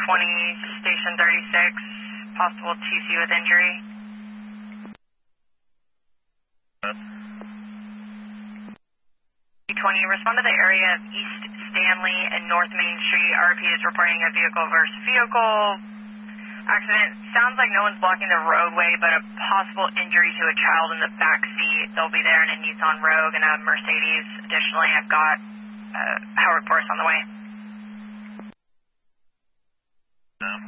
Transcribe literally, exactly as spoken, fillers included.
twenty, Station thirty-six, possible T C with injury. twenty, respond to the area of East Stanley and North Main Street. R P is reporting a vehicle versus vehicle accident. Sounds like no one's blocking the roadway, but a possible injury to a child in the back seat. They'll be there in a Nissan Rogue and a Mercedes. Additionally, I've got uh, Howard Force on the way.